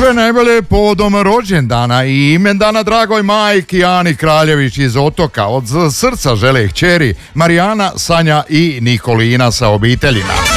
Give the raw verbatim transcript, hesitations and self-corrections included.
Sve najbolje povodom rođendana i imendana dragoj majki Ani Kraljević iz Otoka. Od srca žele kćeri Marijana, Sanja i Nikolina sa obiteljima.